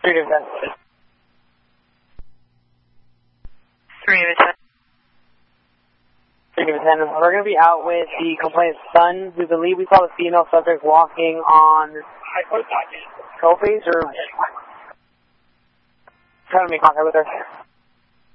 3 to 10. 3 to 10. 3 to 10. We're going to be out with the complainant's son. We believe we saw the female subject walking on Trophies or trying to make contact with her.